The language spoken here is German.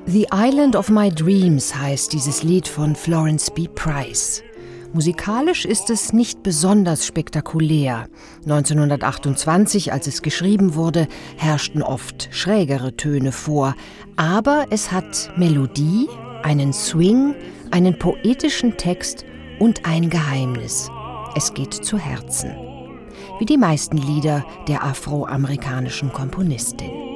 The Island of My Dreams heißt dieses Lied von Florence B. Price. Musikalisch ist es nicht besonders spektakulär. 1928, als es geschrieben wurde, herrschten oft schrägere Töne vor. Aber es hat Melodie, einen Swing, einen poetischen Text und ein Geheimnis. Es geht zu Herzen. Wie die meisten Lieder der afroamerikanischen Komponistin.